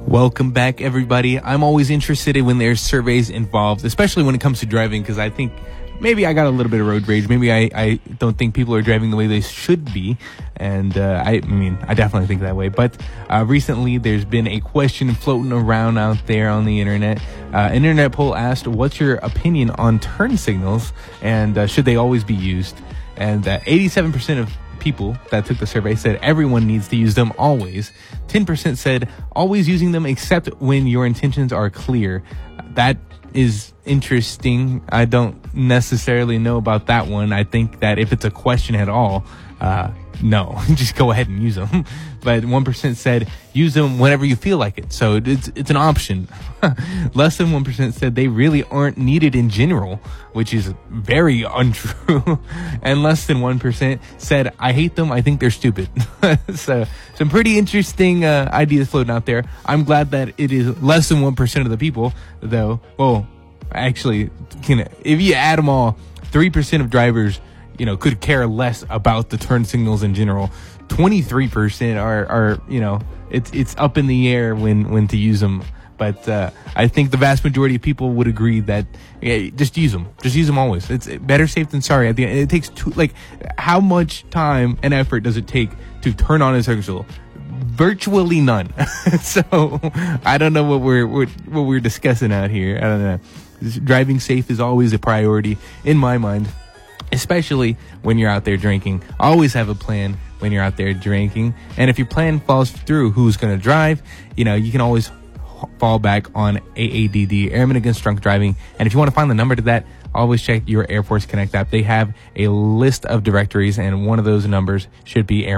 Welcome back, everybody. I'm always interested in when there's surveys involved, especially when it comes to driving, because I think maybe I got a little bit of road rage. Maybe I don't think people are driving the way they should be. And I definitely think that way. But recently, there's been a question floating around out there on the internet. An internet poll asked, what's your opinion on turn signals, and should they always be used? And 87% of people that took the survey said everyone needs to use them always. 10% said always using them except when your intentions are clear. That is interesting. I don't necessarily know about that one. I think that if it's a question at all, no, just go ahead and use them. But 1% said use them whenever you feel like it. So it's an option. Less than 1% said they really aren't needed in general, which is very untrue. And less than 1% said I hate them. I think they're stupid. So some pretty interesting ideas floating out there. I'm glad that it is less than 1% of the people, though. Well, actually, if you add them all, 3% of drivers could care less about the turn signals in general. 23% are it's up in the air when to use them. But I think the vast majority of people would agree that just use them. Just use them always. It's better safe than sorry. At the end, it takes how much time and effort does it take to turn on a turn signal? Virtually none. So I don't know what we're discussing out here. I don't know. Driving safe is always a priority in my mind. Especially when you're out there drinking. Always have a plan when you're out there drinking. And if your plan falls through, who's going to drive? You can always fall back on AADD, Airmen Against Drunk Driving. And if you want to find the number to that, always check your Air Force Connect app. They have a list of directories, and one of those numbers should be Airmen